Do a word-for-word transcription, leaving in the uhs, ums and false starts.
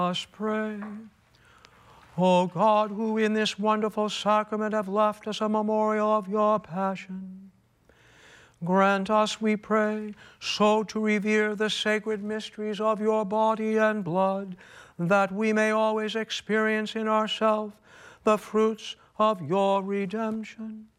us pray. O God, who in this wonderful sacrament have left us a memorial of your passion, grant us, we pray, so to revere the sacred mysteries of your body and blood, that we may always experience in ourselves the fruits of your redemption.